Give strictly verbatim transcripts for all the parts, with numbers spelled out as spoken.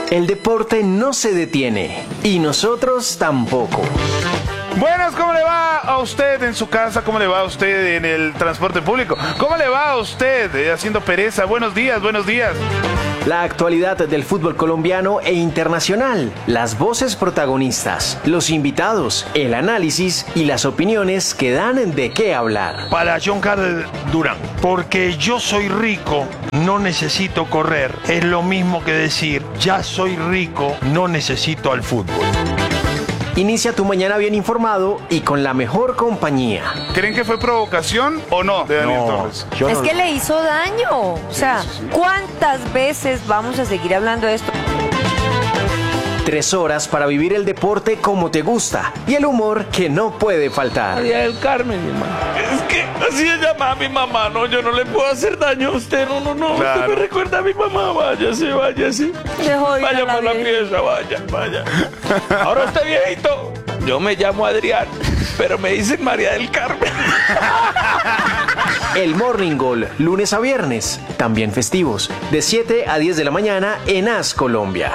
El deporte no se detiene y nosotros tampoco. Buenas, ¿cómo le va a usted en su casa? ¿Cómo le va a usted en el transporte público? ¿Cómo le va a usted eh, haciendo pereza? Buenos días, buenos días. La actualidad del fútbol colombiano e internacional, las voces protagonistas, los invitados, el análisis y las opiniones que dan de qué hablar. Para John Carlos Durán, porque yo soy rico, no necesito correr. Es lo mismo que decir, ya soy rico, no necesito al fútbol. Inicia tu mañana bien informado y con la mejor compañía. ¿Creen que fue provocación o no de Daniel No, Torres? yo Es no- que le hizo daño. O sea, sí, sí. ¿cuántas veces vamos a seguir hablando de esto? Tres horas para vivir el deporte como te gusta y el humor que no puede faltar. María del Carmen, mi hermano. Es que así se llama a mi mamá, no, yo no le puedo hacer daño a usted, no, no, no. Claro. Usted me recuerda a mi mamá, váyase, váyase. Dejó ir a Vaya la por la vieja. pieza, vaya, vaya. Ahora usted viejito, yo me llamo Adrián, pero me dicen María del Carmen. El Morning Goal, lunes a viernes, también festivos, de siete a diez de la mañana en A S Colombia.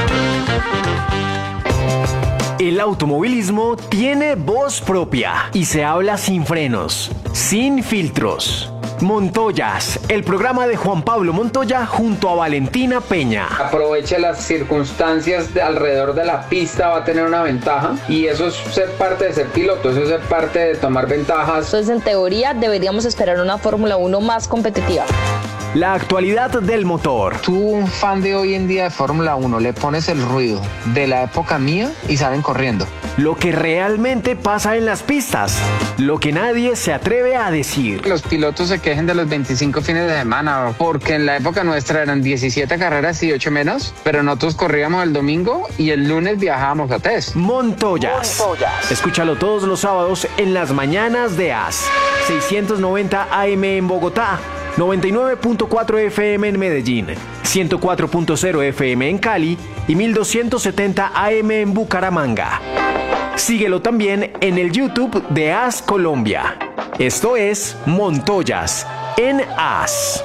El automovilismo tiene voz propia y se habla sin frenos, sin filtros. Montoyas, el programa de Juan Pablo Montoya junto a Valentina Peña. Aproveche las circunstancias de alrededor de la pista, va a tener una ventaja y eso es ser parte de ser piloto, eso es ser parte de tomar ventajas. Entonces, en teoría, deberíamos esperar una Fórmula uno más competitiva. La actualidad del motor. Tú, un fan de hoy en día de Fórmula uno, le pones el ruido de la época mía y salen corriendo. Lo que realmente pasa en las pistas. Lo que nadie se atreve a decir. Los pilotos se quejen de los veinticinco fines de semana, porque en la época nuestra eran diecisiete carreras y ocho menos, pero nosotros corríamos el domingo y el lunes viajábamos a test. Montoyas. Escúchalo todos los sábados en las mañanas de A S. seiscientos noventa A M en Bogotá, noventa y nueve punto cuatro F M en Medellín, ciento cuatro punto cero F M en Cali y mil doscientos setenta A M en Bucaramanga. Síguelo también en el YouTube de A S Colombia. Esto es Montoyas en A S.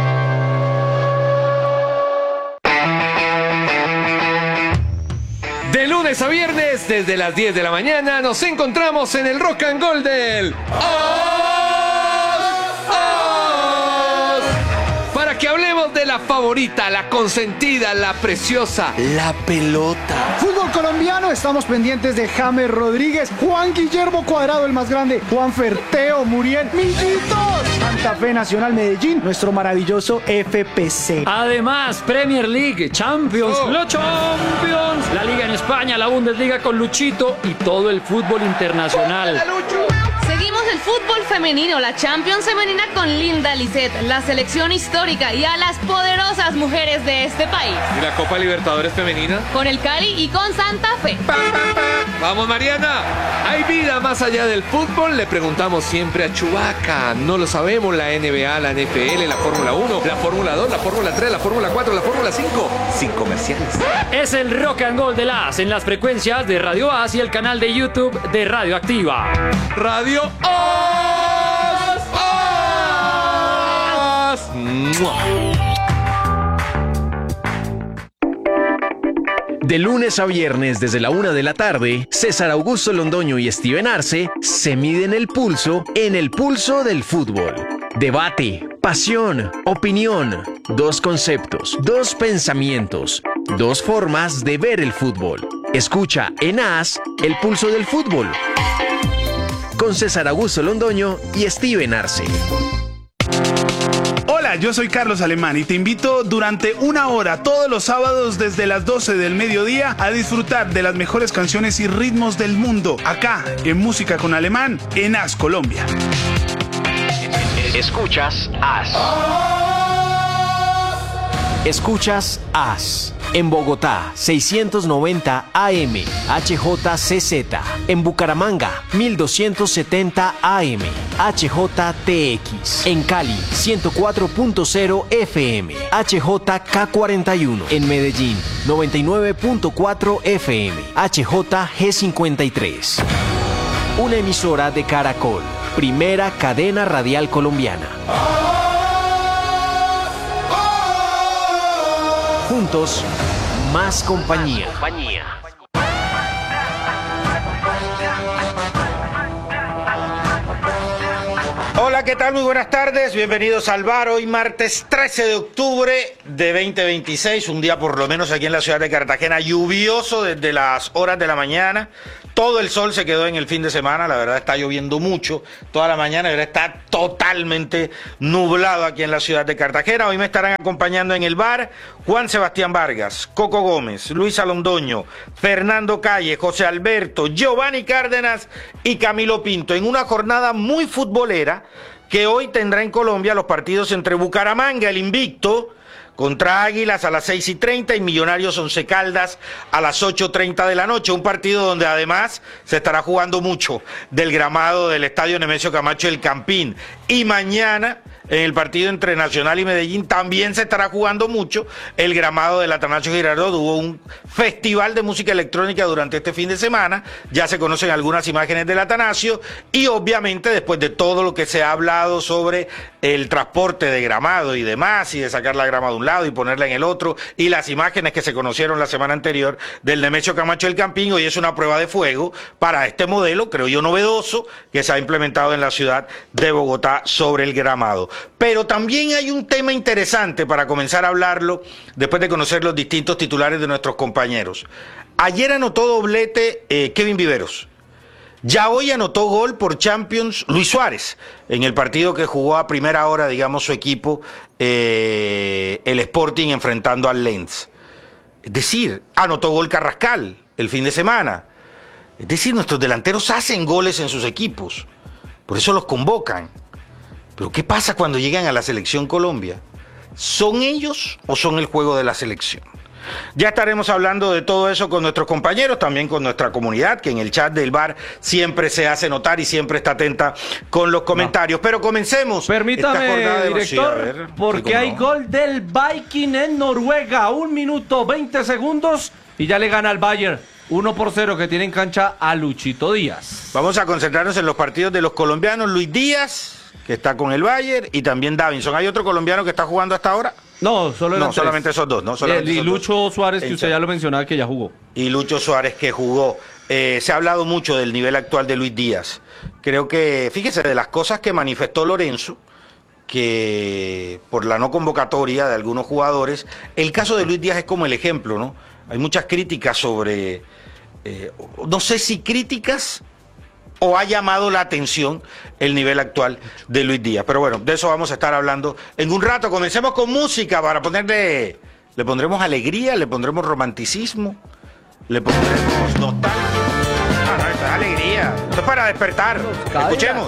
De lunes a viernes, desde las diez de la mañana, nos encontramos en el Rock and Roll del Os, Os, para que hablemos de la favorita, la consentida, la preciosa, la pelota. Fútbol colombiano, estamos pendientes de James Rodríguez, Juan Guillermo Cuadrado, el más grande, Juan Ferteo, Muriel, Millitos, Santa Fe Nacional Medellín, nuestro maravilloso F P C. Además, Premier League, Champions, Oh. los Champions, la Liga en España, la Bundesliga con Luchito y todo el fútbol internacional. Seguimos el fútbol femenino, la Champions femenina con Linda Lisset, la selección histórica y a las poderosas mujeres de este país. ¿Y la Copa Libertadores femenina? Con el Cali y con Santa Fe. Vamos, Mariana. ¿Hay vida más allá del fútbol? Le preguntamos siempre a Chubaca. No lo sabemos. La N B A, la N F L, la Fórmula uno, la Fórmula dos, la Fórmula tres, la Fórmula cuatro, la Fórmula cinco. Sin comerciales. Es el Rock and Roll del A S en las frecuencias de Radio A S y el canal de YouTube de Radio Activa. Radio Os, Os. ¡Mua! De lunes a viernes desde la una de la tarde, César Augusto Londoño y Steven Arce se miden el pulso en el pulso del fútbol. Debate, pasión, opinión, dos conceptos, dos pensamientos, dos formas de ver el fútbol. Escucha en A S el pulso del fútbol con César Augusto Londoño y Steven Arce. Hola, yo soy Carlos Alemán y te invito durante una hora todos los sábados desde las doce del mediodía a disfrutar de las mejores canciones y ritmos del mundo, acá en Música con Alemán, en A S Colombia. Escuchas A S. Escuchas A S. En Bogotá, seiscientos noventa A M, H J C Z. En Bucaramanga, mil doscientos setenta A M, H J T X. En Cali, ciento cuatro punto cero F M, H J K cuarenta y uno. En Medellín, noventa y nueve punto cuatro F M, H J G cincuenta y tres. Una emisora de Caracol, primera cadena radial colombiana. Juntos, más compañía. Hola, ¿qué tal? Muy buenas tardes, bienvenidos al bar. Hoy martes trece de octubre de veinte veintiséis, un día por lo menos aquí en la ciudad de Cartagena, lluvioso desde las horas de la mañana. Todo el sol se quedó en el fin de semana, la verdad está lloviendo mucho toda la mañana, y ahora está totalmente nublado aquí en la ciudad de Cartagena. Hoy me estarán acompañando en el bar Juan Sebastián Vargas, Coco Gómez, Luisa Londoño, Fernando Calle, José Alberto, Giovanni Cárdenas y Camilo Pinto, en una jornada muy futbolera que hoy tendrá en Colombia los partidos entre Bucaramanga, el invicto, contra Águilas a las seis y treinta y Millonarios Once Caldas a las ocho treinta de la noche. Un partido donde además se estará jugando mucho del gramado del Estadio Nemesio Camacho El Campín. Y mañana, en el partido entre Nacional y Medellín, también se estará jugando mucho el gramado del Atanasio Girardot. Hubo un festival de música electrónica durante este fin de semana. Ya se conocen algunas imágenes del Atanasio. Y obviamente, después de todo lo que se ha hablado sobre el transporte de gramado y demás, y de sacar la grama de un lado y ponerla en el otro, y las imágenes que se conocieron la semana anterior del Nemesio Camacho El Campín, hoy es una prueba de fuego para este modelo, creo yo, novedoso, que se ha implementado en la ciudad de Bogotá sobre el gramado. Pero también hay un tema interesante para comenzar a hablarlo después de conocer los distintos titulares de nuestros compañeros. Ayer anotó doblete eh, Kevin Viveros. Ya hoy anotó gol por Champions Luis Suárez, en el partido que jugó a primera hora, digamos, su equipo, eh, el Sporting, enfrentando al Lens. Es decir, anotó gol Carrascal el fin de semana. Es decir, nuestros delanteros hacen goles en sus equipos, por eso los convocan. Pero ¿qué pasa cuando llegan a la Selección Colombia? ¿Son ellos o son el juego de la selección? Ya estaremos hablando de todo eso con nuestros compañeros, también con nuestra comunidad, que en el chat del bar siempre se hace notar y siempre está atenta con los comentarios. No. Pero comencemos. Permítame, de director, de ver, porque sí, hay no. gol del Viking en Noruega. Un minuto, veinte segundos y ya le gana al Bayern. uno por cero que tiene en cancha a Luchito Díaz. Vamos a concentrarnos en los partidos de los colombianos. Luis Díaz, que está con el Bayern, y también Davinson. ¿Hay otro colombiano que está jugando hasta ahora? No, solo no, tres. solamente esos dos, ¿no? Solamente y esos Lucho dos. Suárez, que usted ya lo mencionaba, que ya jugó. Y Lucho Suárez, que jugó. Eh, se ha hablado mucho del nivel actual de Luis Díaz. Creo que, fíjese, de las cosas que manifestó Lorenzo, que por la no convocatoria de algunos jugadores, el caso de Luis Díaz es como el ejemplo, ¿no? Hay muchas críticas sobre, eh, no sé si críticas o ha llamado la atención el nivel actual de Luis Díaz. Pero bueno, de eso vamos a estar hablando en un rato. Comencemos con música para ponerle, le pondremos alegría, le pondremos romanticismo, le pondremos nostalgia. Ah, no, esto es alegría, esto es para despertar. Escuchemos.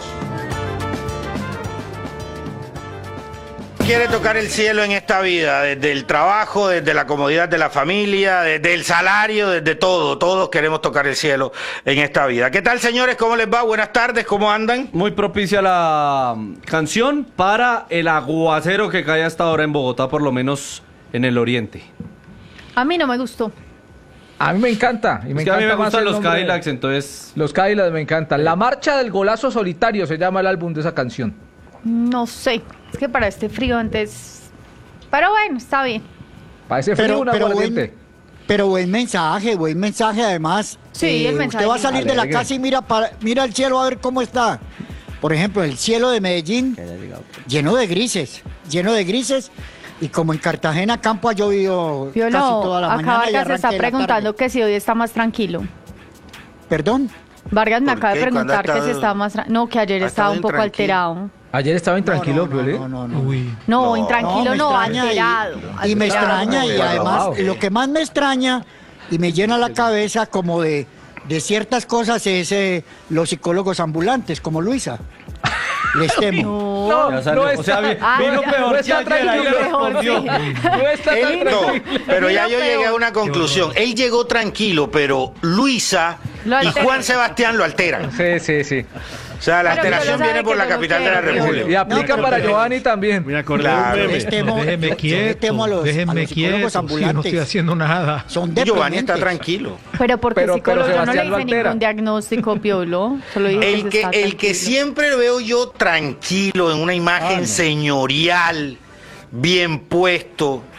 Quiere tocar el cielo en esta vida, desde el trabajo, desde la comodidad de la familia, desde el salario, desde todo. Todos queremos tocar el cielo en esta vida. ¿Qué tal, señores? ¿Cómo les va? Buenas tardes, ¿cómo andan? Muy propicia la canción para el aguacero que cae hasta ahora en Bogotá, por lo menos en el oriente. A mí no me gustó. A mí me encanta. Y me es que encanta a mí me gustan los nombre... Cadillacs, entonces... Los Cadillacs me encantan. La marcha del golazo solitario se llama el álbum de esa canción. No sé, es que para este frío antes... Pero bueno, está bien. Para ese frío, pero, una pero aguardiente. buen, pero buen mensaje, buen mensaje además. Sí, eh, el mensaje. Usted va a salir Alegre. de la casa y mira, para, mira el cielo a ver cómo está. Por ejemplo, el cielo de Medellín, lleno de grises, lleno de grises. Y como en Cartagena campo ha llovido Yo casi no, toda la acá mañana. Vargas se está preguntando que si hoy está más tranquilo. ¿Perdón? Vargas me ¿Por acaba qué? de preguntar ¿Cuándo ha que si estado- estaba más... tra- No, que ayer ha estaba estado un poco intranquilo? alterado. Ayer estaba intranquilo, no, no, Piolín. no, no, no, no. Uy. No, No, intranquilo me no, extraña alterado. Y, y me alterado. extraña y Alterado. además lo que más me extraña y me llena la cabeza como de, de ciertas cosas es eh, los psicólogos ambulantes como Luisa. Les temo. No, Ya salió. no o sea, está- vi- Ah, vino ya- peor no que está ayer, ahí le tranquilo, respondió. sí. No está tan Él, no, tranquilo. pero ya yo Mira, llegué a peor. una conclusión. Él llegó tranquilo, pero Luisa Lo y alteran. Juan Sebastián lo alteran. Sí, sí, sí. O sea, la Pero alteración Piolo sabe viene por que la yo no capital de la quiero, República. Y aplica para Giovanni también. Me acordé Claro. de un meme. Les temo, Déjeme yo- yo les temo a los, quieto, a los déjeme psicólogos quieto, si ambulantes. no estoy haciendo nada. Son Y Giovanni está deprimente. tranquilo. Pero porque Pero- psicólogo pero yo no le Sebastián lo hice altera. ningún diagnóstico, Piolo. Solo dije El que, que, está el que tranquilo. siempre veo yo tranquilo, en una imagen Ah, no. señorial, bien puesto,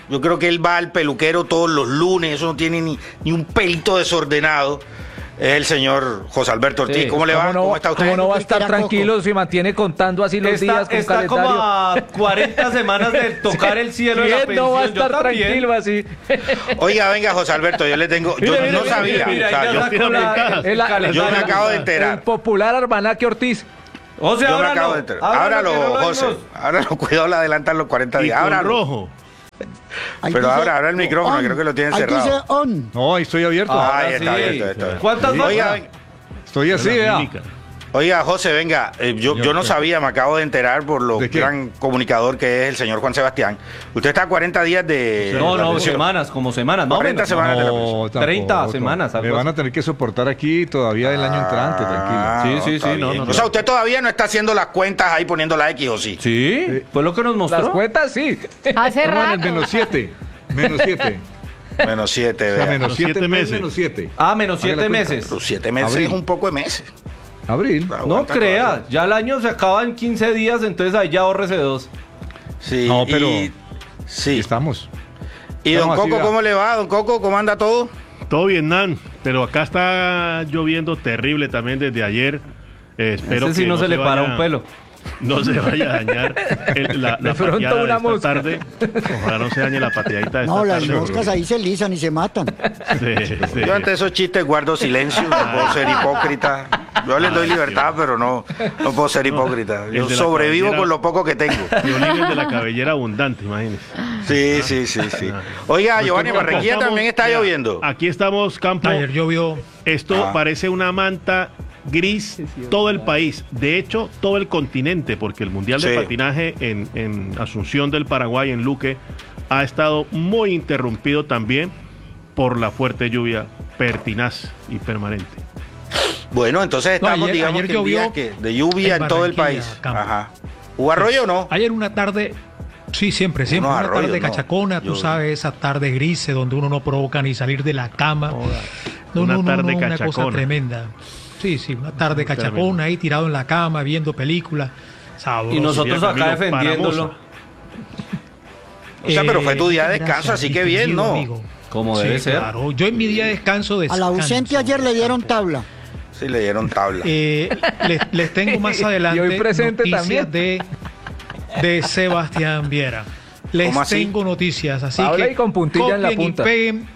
Yo creo que él va al peluquero todos los lunes, eso no tiene ni, ni un pelito desordenado. Es el señor José Alberto Ortiz. Sí. ¿Cómo le va? ¿Cómo, no, ¿Cómo está usted? ¿Cómo no va a estar tranquilo si mantiene contando así los Está, días con está calendario? como a cuarenta semanas de tocar el cielo de la ¿Quién pensión. no va a Yo estar también. tranquilo así? Oiga, venga, José Alberto, yo le tengo... Yo Mire, no mire, sabía. mire, o sea, mire, yo, ya sacó la- el- el- yo me acabo de enterar. El popular Almanaque Ortiz. O sea, Yo me ábralo, acabo de enterar. ábralo, Ábralo, que no lo José. oímos. Ábralo, cuidado, le adelantan los cuarenta días. Ábralo. rojo. Pero ahora, ahora el micrófono, creo que lo tienen cerrado. on. No, ahí estoy abierto. Ah, ahí está abierto, está abierto. ¿Cuántas Oiga, vas? ven- Estoy así, vea. Oiga, José, venga, eh, yo, yo no sabía, me acabo de enterar por lo ¿De qué? gran comunicador que es el señor Juan Sebastián. Usted está a cuarenta días de... No, de la no, pensión. semanas, como semanas. Más o cuarenta menos. semanas de la pensión. No, tampoco. treinta semanas, algo Me van a así. tener que soportar aquí todavía el año entrante, Ah, tranquilo. Sí, sí, está sí, no, bien. no, O sea, no. usted todavía no está haciendo las cuentas ahí poniendo la X, ¿o sí? Sí, fue lo que nos Las mostró. cuentas sí. Hace Estamos en el rato. menos siete. Menos siete. Menos siete, O sea, vea. menos Los siete siete meses. meses. Menos siete. Ah, menos Haga la siete cuenta. meses. Los siete meses Abril. es un poco de meses. Abril. Pero No aguanta crea, todavía. ya el año se acaba en quince días, entonces ahí ya ahórrese dos. Sí, No, pero- y- sí. Estamos. ¿Y don Estamos así, Coco, vea. cómo le va? Don Coco, ¿cómo anda todo? Todo bien, Nan, pero acá está lloviendo terrible también desde ayer. Eh, espero Ese sí que no se le para vaya- un pelo. No se vaya a dañar el- la, De la pronto pateada de una esta mosca. tarde. Ojalá no se dañe la pateadita de esta No, las tarde. moscas ahí se lisan y se matan. Sí, sí. Yo ante esos chistes guardo silencio, no puedo ser hipócrita. Yo les doy libertad, pero no, no puedo ser hipócrita. el Yo de la sobrevivo cabellera- con lo poco que tengo. Violín de la cabellera abundante, imagínese. Sí, sí, sí, sí. Oiga, Giovanni, Acá Barranquilla estamos- también está mira, lloviendo. Aquí estamos, campo. Ayer llovió. Esto Ah. parece una manta gris todo el país, de hecho todo el continente, porque el Mundial de Sí. Patinaje en, en Asunción del Paraguay, en Luque, ha estado muy interrumpido también por la fuerte lluvia pertinaz y permanente. Bueno, entonces No, estamos, ayer- digamos, ayer que en llovió días que de lluvia en, en todo el Barranquilla, país. campo. Ajá. ¿Hubo arroyo o no? Ayer una tarde, sí, siempre, siempre, Unos una arroyos, tarde no. cachacona, Yo- tú sabes, esa tarde grises donde uno no provoca ni salir de la cama. No, Una no, no, tarde no, una cosa cachacona. tremenda. Sí, sí, una tarde Tremendo. cachacona ahí tirado en la cama, viendo películas. Sabroso. Y nosotros Diría acá Camilo defendiéndolo. Paramosa. O sea, pero fue tu día de Eh, descanso, gracias, así que bien, distinguido ¿no? amigo. Como Sí, debe ser. claro. Yo en mi día de descanso A descanso. la ausente ayer le dieron tabla. Sí, le dieron tabla. Eh, les, les tengo más adelante Y hoy presente noticias de, de Sebastián Viera. Les ¿Cómo así? tengo noticias, así Habla que y con puntilla en la copien y punta. peguen,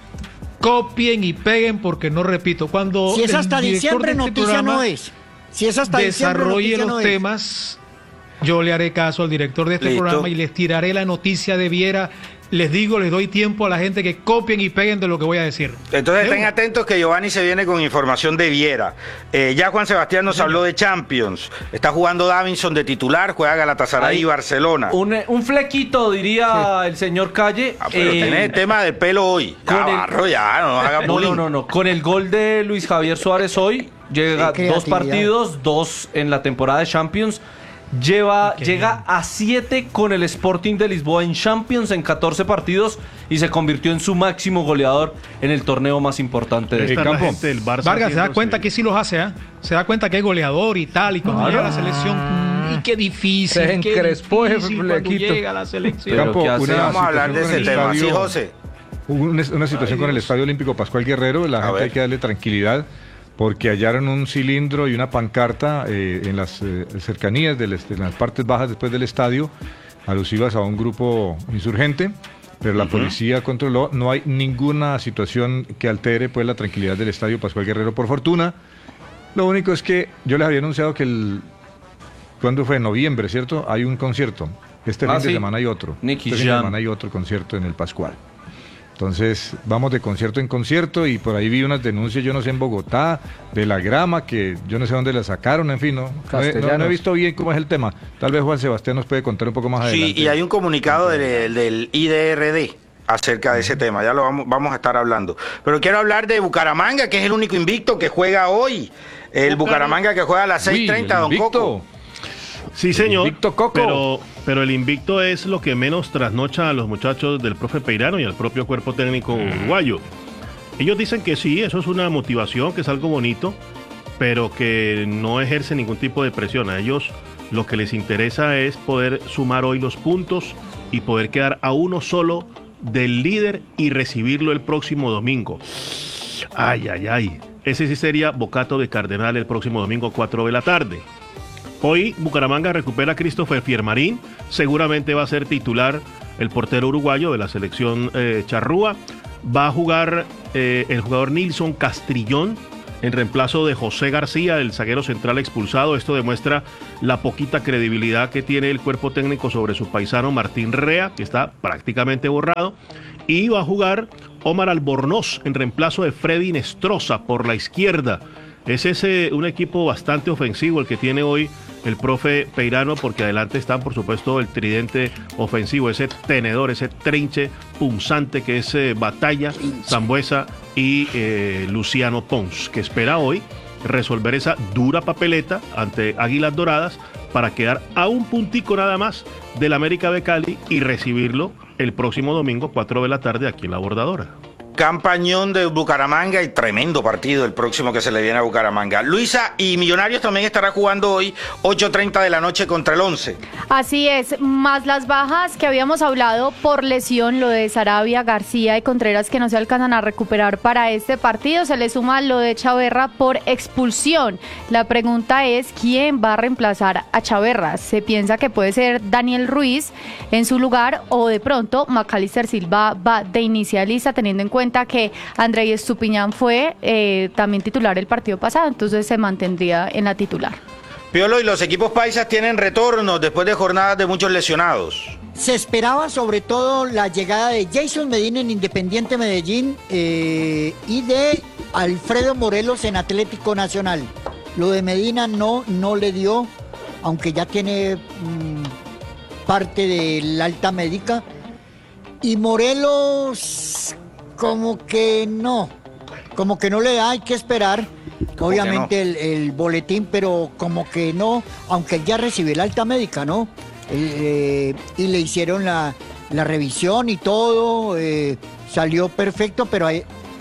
copien y peguen, porque no repito, cuando Si es el hasta director diciembre, de este noticia programa no es. Si es hasta diciembre, desarrolle noticia los no es. temas, yo le haré caso al director de este Listo. programa y les tiraré la noticia de Viera. Les digo, les doy tiempo a la gente que copien y peguen de lo que voy a decir. Entonces De estén una. atentos que Giovanni se viene con información de Viera. Eh, ya Juan Sebastián nos habló de Champions. Está jugando Davinson de titular, juega Galatasaray Ahí. y Barcelona. Un, un flequito, diría el señor Calle. Ah, pero eh, tenés el tema del pelo hoy. con Ya, el- Barro, ya, no nos hagas No, bullying. no, no, no. Con el gol de Luis Javier Suárez hoy, llega Qué dos creatividad. partidos, dos en la temporada de Champions. Lleva, Qué llega bien. a siete con el Sporting de Lisboa en Champions en catorce partidos y se convirtió en su máximo goleador en el torneo más importante de Está este la campo. gente del Barça Vargas se da haciéndose- cuenta que sí los hace, ¿ah? Se da cuenta que es goleador y tal, y cuando llega a la selección, mm, y qué difícil, Se qué encrespó ese difícil cuando flequito. llega a la selección. Pero Campo, ¿qué hace? una Vamos a hablar de situación ese con el tema. Sí, estadio- José. Hubo una, una situación con el Estadio Olímpico Pascual Guerrero, la A gente ver. hay que darle tranquilidad porque hallaron un cilindro y una pancarta eh, en las eh, cercanías, del, est- en las partes bajas después del estadio, alusivas a un grupo insurgente, pero la policía controló, no hay ninguna situación que altere pues la tranquilidad del Estadio Pascual Guerrero, por fortuna. Lo único es que yo les había anunciado que el... ¿Cuándo fue? En noviembre, ¿cierto? Hay un concierto. Este Ah, fin de sí. semana hay otro. Nicky este fin de Jam. semana hay otro concierto en el Pascual. Entonces, vamos de concierto en concierto y por ahí vi unas denuncias, yo no sé, en Bogotá, de la grama, que yo no sé dónde la sacaron, en fin, no, no, he, no- no he Castellanos. visto bien cómo es el tema. Tal vez Juan Sebastián nos puede contar un poco más Sí, adelante. y hay un comunicado del, del I D R D acerca de ese tema, ya lo vamos, vamos a estar hablando. Pero quiero hablar de Bucaramanga, que es el único invicto que juega hoy. El Bucaramanga que juega a las seis treinta, don Coco. Sí, señor. Invicto Coco. Pero, pero el invicto es lo que menos trasnocha a los muchachos del profe Peirano y al propio cuerpo técnico uruguayo. Ellos dicen que sí, eso es una motivación, que es algo bonito, pero que no ejerce ningún tipo de presión. A ellos lo que les interesa es poder sumar hoy los puntos y poder quedar a uno solo del líder y recibirlo el próximo domingo. Ay, ay, ay. Ese sí sería bocato de Cardenal el próximo domingo, cuatro de la tarde. Hoy Bucaramanga recupera a Christopher Fiermarín. Seguramente va a ser titular el portero uruguayo de la selección eh, charrúa. Va a jugar eh, el jugador Nilson Castrillón en reemplazo de José García, el zaguero central expulsado. Esto demuestra la poquita credibilidad que tiene el cuerpo técnico sobre su paisano Martín Rea, que está prácticamente borrado. Y va a jugar Omar Albornoz en reemplazo de Freddy Nestroza por la izquierda. Es ese un equipo bastante ofensivo el que tiene hoy el profe Peirano, porque adelante están, por supuesto, el tridente ofensivo, ese tenedor, ese trinche punzante que es eh, Batalla, Sambuesa y eh, Luciano Pons, que espera hoy resolver esa dura papeleta ante Águilas Doradas para quedar a un puntico nada más del América de Cali y recibirlo el próximo domingo, cuatro de la tarde, aquí en La Bordadora. Campañón de Bucaramanga y tremendo partido el próximo que se le viene a Bucaramanga. Luisa, y Millonarios también estará jugando hoy ocho treinta de la noche contra el once. Así es, más las bajas que habíamos hablado por lesión, lo de Sarabia, García y Contreras que no se alcanzan a recuperar para este partido, se le suma lo de Chaverra por expulsión. La pregunta es, ¿quién va a reemplazar a Chaverra? Se piensa que puede ser Daniel Ruiz en su lugar o de pronto Macalister Silva va de inicialista, teniendo en cuenta que Andrei Estupiñán fue eh, también titular el partido pasado, entonces se mantendría en la titular. Piolo, y los equipos paisas tienen retornos después de jornadas de muchos lesionados. Se esperaba sobre todo la llegada de Jason Medina en Independiente Medellín eh, y de Alfredo Morelos en Atlético Nacional. Lo de Medina no, no le dio, aunque ya tiene mmm, parte del alta médica. Y Morelos como que no, como que no le da, hay que esperar. Obviamente no? el, el boletín, pero como que no, aunque ya recibió la alta médica, ¿no? Eh, y le hicieron la, la revisión y todo, eh, salió perfecto, pero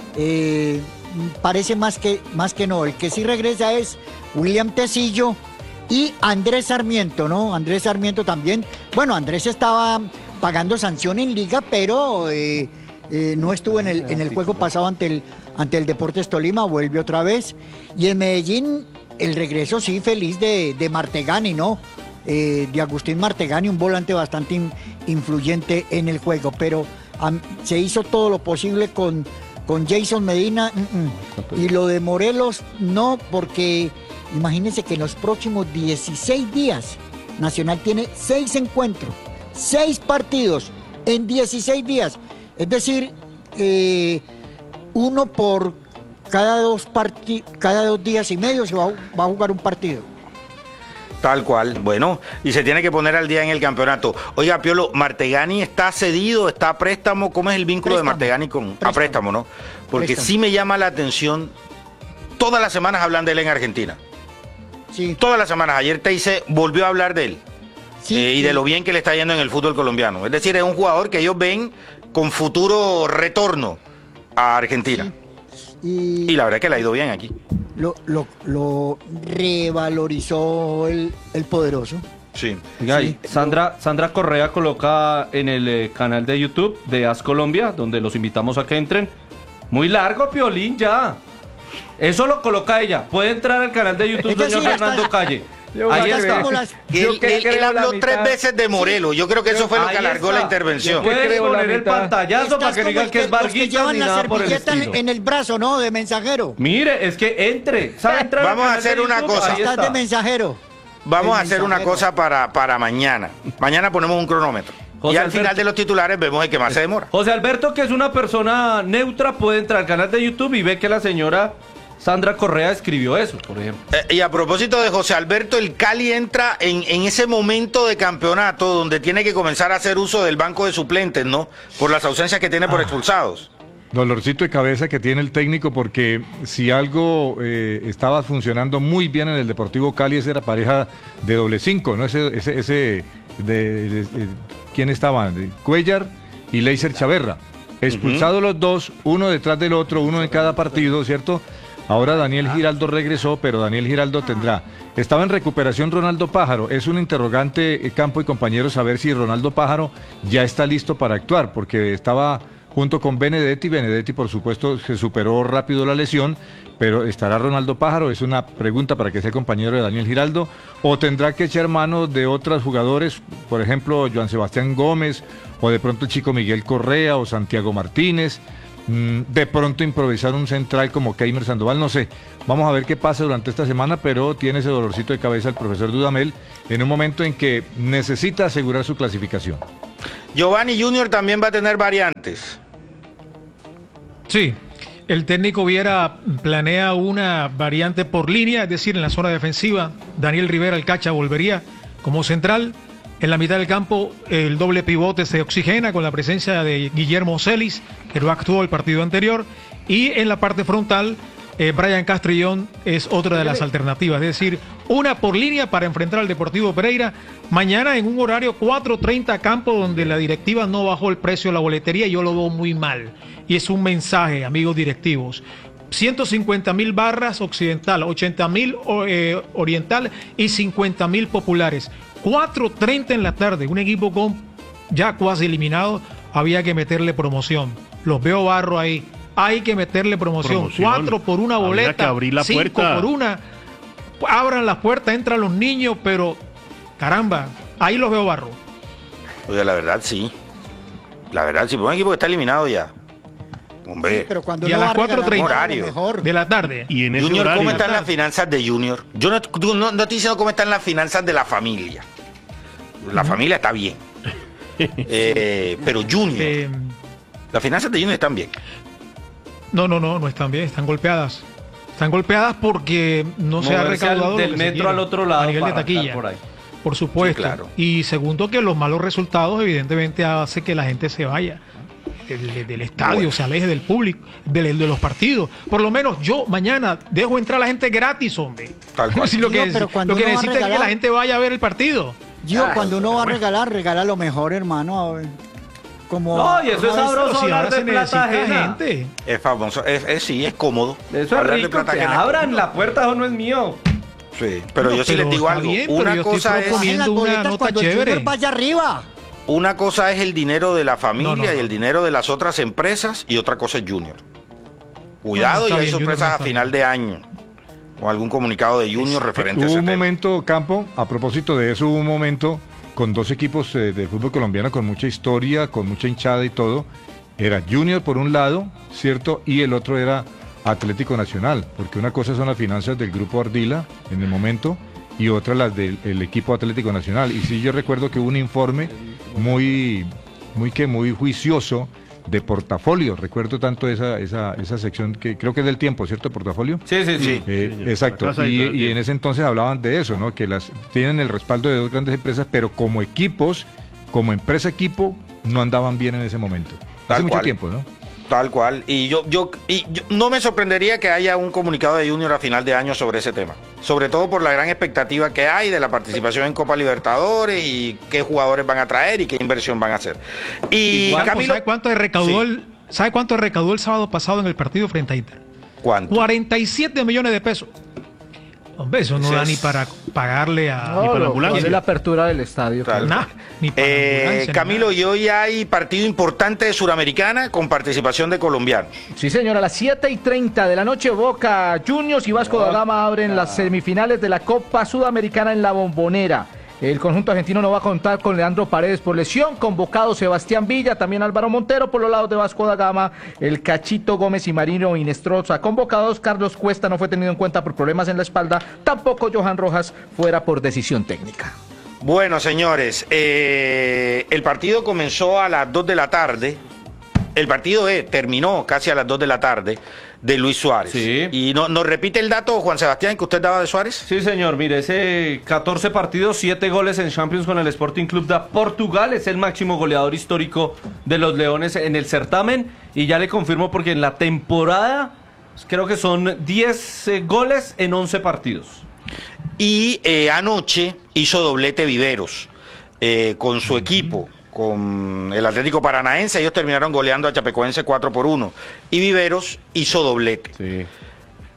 eh, parece más que, más que no. El que sí regresa es William Tecillo y Andrés Sarmiento, ¿no? Andrés Sarmiento también. Bueno, Andrés estaba pagando sanción en liga, pero eh, eh, no estuvo en el, en el juego pasado ante el, ante el Deportes Tolima, vuelve otra vez. Y en Medellín, el regreso sí feliz de, de Martegani, ¿no? Eh, de Agustín Martegani, un volante bastante in, influyente en el juego, pero um, se hizo todo lo posible con, con Jason Medina, uh -uh. Y lo de Morelos no, porque imagínense que en los próximos dieciséis días Nacional tiene seis encuentros, seis partidos en dieciséis días, es decir, eh, uno por cada dos, parti cada dos días y medio se va, va a jugar un partido. Tal cual, bueno, y se tiene que poner al día en el campeonato. Oiga, Piolo, ¿Martegani está cedido, está a préstamo? ¿Cómo es el vínculo préstamo. de Martegani con préstamo. a préstamo, no? Porque préstamo. sí me llama la atención, todas las semanas hablan de él en Argentina. Sí. Todas las semanas, ayer Teise volvió a hablar de él. Sí, eh, y sí. de lo bien que le está yendo en el fútbol colombiano. Es decir, es un jugador que ellos ven con futuro retorno a Argentina. Sí. Y... y la verdad es que le ha ido bien aquí. Lo, lo, lo revalorizó el, el poderoso. Sí. Oiga, sí. Sandra, Sandra Correa coloca en el eh, canal de YouTube de As Colombia, donde los invitamos a que entren. Muy largo, Piolín, ya. Eso lo coloca ella. Puede entrar al canal de YouTube, señor sí, Fernando está... Calle. Yo Ahí está. Las... Él, él, él habló tres veces de Morelos. Yo creo que eso fue lo que alargó está. la intervención. Puedes poner el pantallazo para que no digan que es Varguita ni nada por el estilo. En el brazo, ¿no? De mensajero. Mire, es que entre. ¿Sabe entrar? Vamos a hacer una cosa. Estás de mensajero. Vamos a hacer una cosa para, para mañana. Mañana ponemos un cronómetro. José y al Alberto. final de los titulares vemos el que más se demora. José Alberto, que es una persona neutra, puede entrar al canal de YouTube y ve que la señora Sandra Correa escribió eso, por ejemplo. Eh, y a propósito de José Alberto, el Cali entra en, en ese momento de campeonato donde tiene que comenzar a hacer uso del banco de suplentes, ¿no? Por las ausencias que tiene por ah. expulsados. Dolorcito de cabeza que tiene el técnico, porque si algo eh, estaba funcionando muy bien en el Deportivo Cali, esa era pareja de doble cinco, ¿no? Ese, ese, ese de, de, de, ¿quién estaban? De Cuellar y Leiser Chaverra. Expulsados uh-huh. los dos, uno detrás del otro, uno en cada partido, ¿cierto? Ahora Daniel Giraldo regresó, pero Daniel Giraldo tendrá. Estaba en recuperación Ronaldo Pájaro. Es un interrogante, eh, Campo y compañeros, saber si Ronaldo Pájaro ya está listo para actuar, porque estaba junto con Benedetti. Benedetti, por supuesto, se superó rápido la lesión, pero ¿estará Ronaldo Pájaro? Es una pregunta para que sea compañero de Daniel Giraldo. ¿O tendrá que echar mano de otros jugadores, por ejemplo, Joan Sebastián Gómez, o de pronto el chico Miguel Correa, o Santiago Martínez? De pronto improvisar un central como Keimer Sandoval, no sé. Vamos a ver qué pasa durante esta semana, pero tiene ese dolorcito de cabeza el profesor Dudamel en un momento en que necesita asegurar su clasificación. Giovanni Junior también va a tener variantes. Sí, el técnico Viera planea una variante por línea, es decir, en la zona defensiva, Daniel Rivera, el Cacha, volvería como central. En la mitad del campo, el doble pivote se oxigena con la presencia de Guillermo Celis, que no actuó el partido anterior. Y en la parte frontal, eh, Brian Castrillón es otra de las alternativas. Es decir, una por línea para enfrentar al Deportivo Pereira. Mañana en un horario cuatro treinta campo, donde la directiva no bajó el precio de la boletería. Y yo lo veo muy mal. Y es un mensaje, amigos directivos. ciento cincuenta mil barras occidental, ochenta mil eh, oriental y cincuenta mil populares. cuatro treinta en la tarde, un equipo con ya casi eliminado, había que meterle promoción. Los veo barro ahí, hay que meterle promoción. Promoción. Cuatro por una Habría boleta, que abrir la cinco puerta. por una. Abran las puertas, entran los niños, pero caramba, ahí los veo barro. Oye, la verdad sí. La verdad sí, por un equipo que está eliminado ya. Hombre, Sí, pero cuando Y a uno las va cuatro regalar treinta horario. mejor. de la tarde. Y en ese Junior, horario. ¿cómo están las finanzas de Junior? Yo no, tú no, no estoy diciendo cómo están las finanzas de la familia. La familia está bien. Eh, pero Junior, Eh, las finanzas de Junior están bien. no, no, no, no están bien, están golpeadas. Están golpeadas porque no se ha Moverse al- recaudado lo del que se metro quiere al otro lado a nivel de para taquilla. estar por ahí. Por supuesto. Sí, claro. Y segundo, que los malos resultados evidentemente hace que la gente se vaya del, del estadio, Bueno. se aleje del público, del- de, los partidos. Por lo menos yo mañana dejo entrar a la gente gratis, hombre. Tal cual. Si lo que, Digo, pero cuando lo que uno va a necesita es que regalar- la gente vaya a ver el partido. Yo, Ah, cuando uno va a regalar, regala lo mejor, hermano. a ver. Como No, y eso es a veces- sabroso. Pero si hablar ahora de se plata necesita ajena. gente. Es famoso, es, es- sí, es cómodo. Eso es Hablar de rico, plata que ajena es abran cómodo. la puerta, eso no es mío. Sí, pero No, yo sí pero les digo está algo. bien, pero una yo estoy cosa es proponiendo Bajen las una boletas nota cuando el chévere. Junior vaya arriba. una cosa es el dinero de la familia No, no, no. y el dinero de las otras empresas y otra cosa es Junior. Cuidado, Bueno, está y hay bien, Junior sorpresas no a está final de año. O algún comunicado de Junior referente a Hubo ese un tema. momento, Campo, a propósito de eso, hubo un momento con dos equipos eh, de fútbol colombiano con mucha historia, con mucha hinchada y todo. Era Junior por un lado, ¿cierto? Y el otro era Atlético Nacional, porque una cosa son las finanzas del grupo Ardila en el momento y otra las del el equipo Atlético Nacional. Y sí, yo recuerdo que hubo un informe muy, muy que muy juicioso de portafolio. Recuerdo tanto esa, esa, esa sección que creo que es del Tiempo, ¿cierto? Portafolio. Sí, sí, sí. Eh, señor. exacto. La casa Y, y todo el y en tiempo. ese entonces hablaban de eso, ¿no? Que las tienen el respaldo de dos grandes empresas, pero como equipos, como empresa equipo, no andaban bien en ese momento. Hace Tal mucho cual. tiempo, ¿no? Tal cual. Y yo, yo, y yo no me sorprendería que haya un comunicado de Junior a final de año sobre ese tema. Sobre todo por la gran expectativa que hay de la participación en Copa Libertadores y qué jugadores van a traer y qué inversión van a hacer. Y Campo, Camilo, ¿sabe cuánto recaudó Sí. el, ¿sabe cuánto recaudó el sábado pasado en el partido frente a Inter? ¿cuánto? cuarenta y siete millones de pesos. Hombre, eso no Ese da es- ni para pagarle a... Ni para la ambulancia. Es la apertura del estadio. Tal. Nah, ni para Eh, ambulancia, ni Camilo, nada. y hoy hay partido importante de Suramericana con participación de colombianos. Sí, señor, a las siete y treinta de la noche, Boca Juniors y Vasco da Gama abren las semifinales de la Copa Sudamericana en la Bombonera. El conjunto argentino no va a contar con Leandro Paredes por lesión, convocado Sebastián Villa, también Álvaro Montero por los lados de Vasco da Gama, el Cachito Gómez y Marino Inestroza convocados. Carlos Cuesta no fue tenido en cuenta por problemas en la espalda, tampoco Johan Rojas fuera por decisión técnica. Bueno, señores, eh, el partido comenzó a las dos de la tarde. El partido eh, terminó casi a las dos de la tarde de Luis Suárez. Sí. Y no, nos repite el dato, Juan Sebastián, que usted daba de Suárez. Sí, señor, mire, ese catorce partidos, siete goles en Champions con el Sporting Club de Portugal, es el máximo goleador histórico de los Leones en el certamen, y ya le confirmo porque en la temporada creo que son diez eh, goles en once partidos. Y eh, anoche hizo doblete Viveros eh, con su equipo, con el Atlético Paranaense. Ellos terminaron goleando a Chapecoense cuatro por uno. Y Viveros hizo doblete. Sí.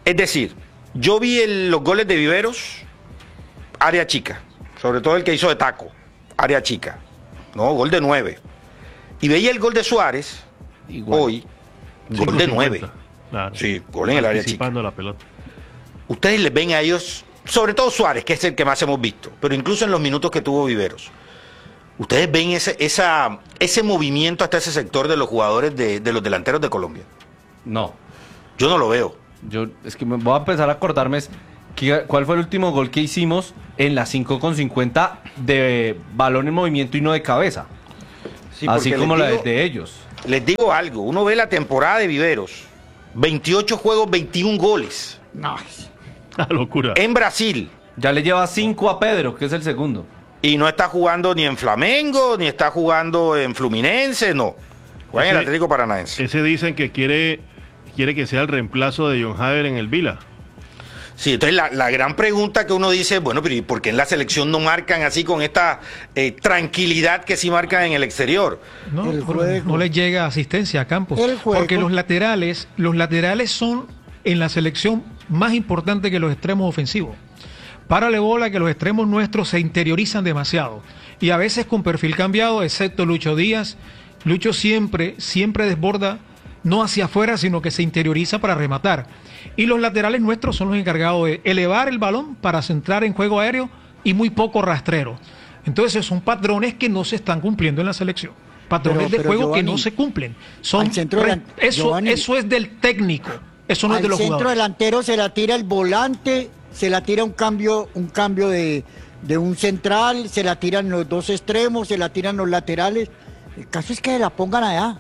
Es decir, yo vi el, los goles de Viveros, área chica, sobre todo el que hizo de taco, área chica, no, gol de nueve. Y veía el gol de Suárez, igual. Hoy, gol de nueve. Claro. Sí, gol en el área chica. La pelota. Ustedes les ven a ellos, sobre todo Suárez, que es el que más hemos visto, pero incluso en los minutos que tuvo Viveros. ¿Ustedes ven ese, esa, ese movimiento hasta ese sector de los jugadores de, de los delanteros de Colombia? No. Yo no lo veo. Yo es que me voy a empezar a acordarme es, ¿qué- ¿cuál fue el último gol que hicimos en la cinco con cincuenta de balón en movimiento y no de cabeza? Sí, Así porque como les la digo- de, de ellos. Les digo algo, uno ve la temporada de Viveros, veintiocho juegos, veintiún goles. No. locura. En Brasil. Ya le lleva cinco a Pedro, que es el segundo. Y no está jugando ni en Flamengo, ni está jugando en Fluminense, no. Juega en el Ese- Atlético Paranaense. Ese dicen que quiere, quiere que sea el reemplazo de John Haver en el Vila. Sí, entonces la, la gran pregunta que uno dice, bueno, pero ¿y por qué en la selección no marcan así con esta eh, tranquilidad que sí marcan en el exterior? No, porque no les llega asistencia a Campos. El juego. Porque los laterales, los laterales son en la selección más importante que los extremos ofensivos. Párale bola que los extremos nuestros se interiorizan demasiado. Y a veces con perfil cambiado, excepto Lucho Díaz. Lucho siempre, siempre desborda, no hacia afuera, sino que se interioriza para rematar. Y los laterales nuestros son los encargados de elevar el balón para centrar en juego aéreo y muy poco rastrero. Entonces son patrones que no se están cumpliendo en la selección. Patrones Pero- de pero, juego Giovanni, que no se cumplen. Son al centro re- delan- eso, Giovanni, eso es del técnico. Eso no es Al de los centro jugadores. delantero se la tira el volante, se la tira un cambio, un cambio de, de un central, se la tiran los dos extremos, se la tiran los laterales. El caso es que la pongan allá.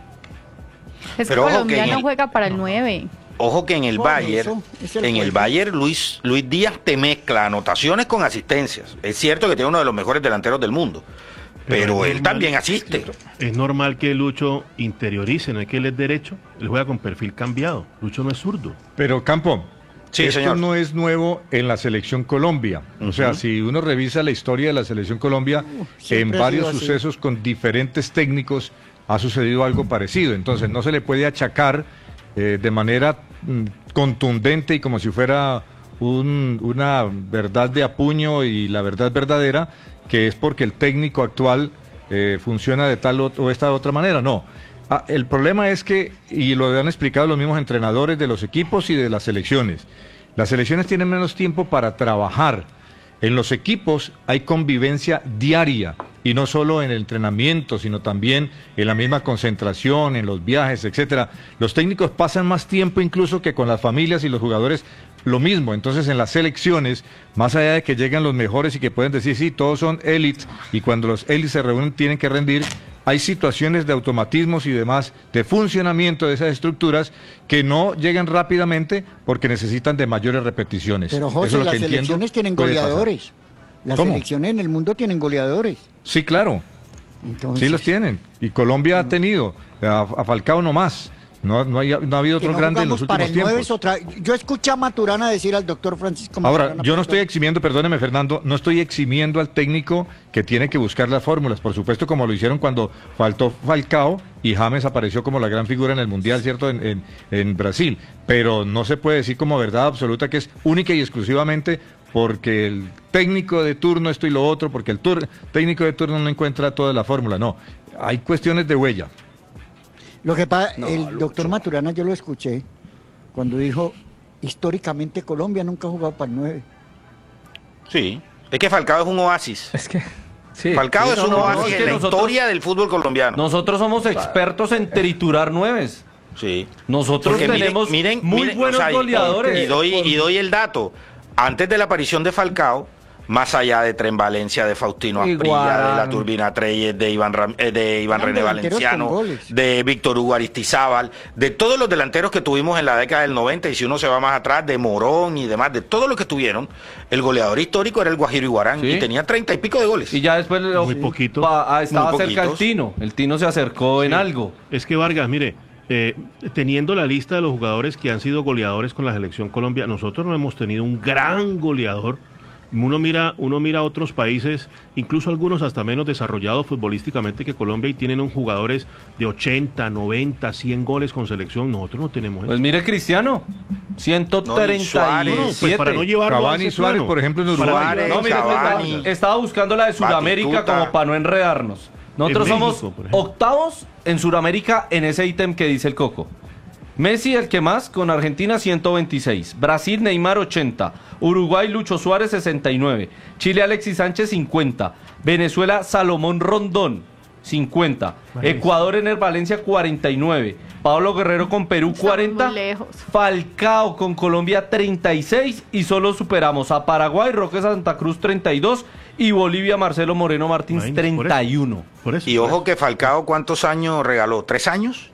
Es Pero que ojo que Colombia en no el- juega para el nueve. Ojo que en el Por Bayern, eso, es el en el juego. Bayern Luis, Luis Díaz te mezcla anotaciones con asistencias. Es cierto que tiene uno de los mejores delanteros del mundo, pero, es él normal- también asiste. Es normal que Lucho interiorice, no es que él es derecho, él juega con perfil cambiado. Lucho no es zurdo. Pero Campo, Sí, esto señor. no es nuevo en la selección Colombia. O sea, si uno revisa la historia de la selección Colombia, en siempre ha varios sido así. sucesos con diferentes técnicos ha sucedido algo parecido. Entonces no se le puede achacar eh, de manera mm, contundente y como si fuera un- una verdad de apuño y la verdad verdadera, que es porque el técnico actual eh, funciona de tal o, o esta otra manera. No. Ah, el problema es que, y lo han explicado los mismos entrenadores de los equipos y de las selecciones, las selecciones tienen menos tiempo para trabajar. En los equipos hay convivencia diaria, y no solo en el entrenamiento, sino también en la misma concentración, en los viajes, etcétera. Los técnicos pasan más tiempo incluso que con las familias y los jugadores lo mismo. Entonces en las selecciones, más allá de que llegan los mejores y que pueden decir, sí, todos son élites, y cuando los élites se reúnen tienen que rendir, hay situaciones de automatismos y demás, de funcionamiento de esas estructuras que no llegan rápidamente porque necesitan de mayores repeticiones. Pero José, Eso es lo las que entiendo selecciones tienen puede pasar. goleadores. Las ¿Cómo? selecciones en el mundo tienen goleadores. Sí, claro. Entonces- Sí los tienen. Y Colombia ha tenido, a, a Falcao no más. No, no, hay- no ha habido Que otro no grande en los jugamos para últimos el nueve tiempos. es otra. Yo escuché a Maturana decir al doctor Francisco Ahora, Maturana, yo no perdón, estoy eximiendo, perdóneme Fernando, no estoy eximiendo al técnico que tiene que buscar las fórmulas, por supuesto como lo hicieron cuando faltó Falcao y James apareció como la gran figura en el Mundial, ¿cierto?, en, en, en Brasil, pero no se puede decir como verdad absoluta que es única y exclusivamente porque el técnico de turno esto y lo otro, porque el tur- técnico de turno no encuentra toda la fórmula, no, hay cuestiones de huella. Lo que pasa, el doctor Maturana yo lo escuché cuando dijo, históricamente Colombia nunca ha jugado para el nueve. Sí, es que Falcao es un oasis. Es que Falcao Sí, es no, un no, oasis no, es que en la nosotros- historia del fútbol colombiano. Nosotros somos expertos en triturar nueves. Sí. Nosotros Porque miren- tenemos miren, muy miren, buenos o sea, y- goleadores. Y doy, y doy el dato. Antes de la aparición de Falcao, más allá de Tren Valencia, de Faustino Asprilla, Igual. de la Turbina Treyes, de Iván, Ram- eh, de Iván Eran René delanteros Valenciano, con goles. de Víctor Hugo Aristizábal, de todos los delanteros que tuvimos en la década del noventa, y si uno se va más atrás, de Morón y demás, de todos los que tuvieron, el goleador histórico era el Guajiro Iguarán, Sí. y tenía treinta y pico de goles. Y ya después lo- Muy poquito. pa- ah, estaba Muy cerca el poquitos. Tino. El Tino se acercó en Sí. algo. Es que Vargas, mire, eh, teniendo la lista de los jugadores que han sido goleadores con la selección Colombia, nosotros no hemos tenido un gran goleador. Uno mira, uno mira a otros países, incluso algunos hasta menos desarrollados futbolísticamente que Colombia, y tienen un jugadores de ochenta, noventa, cien goles con selección. Nosotros no tenemos eso. Pues mire Cristiano. ciento treinta y siete. No, no, pues para no llevarlo a Cavani ese y Suárez, plano. por ejemplo, en Para Uruguay. no llevarlo No, mire, Cavani, estaba, estaba buscando la de Sudamérica Batistuta. como para no enredarnos. Nosotros En somos México, por ejemplo. octavos en Sudamérica en ese ítem que dice el Coco. Messi el que más, con Argentina ciento veintiséis, Brasil Neymar ochenta, Uruguay Lucho Suárez sesenta y nueve, Chile Alexis Sánchez cincuenta, Venezuela Salomón Rondón cincuenta, Ecuador Ener Valencia cuarenta y nueve, Pablo Guerrero con Perú cuarenta, muy lejos. Falcao con Colombia treinta y seis y solo superamos a Paraguay, Roque Santa Cruz treinta y dos y Bolivia Marcelo Moreno Martins Imagínate, por treinta y uno. Por eso, Y por ojo que Falcao, ¿cuántos años regaló? ¿Tres años?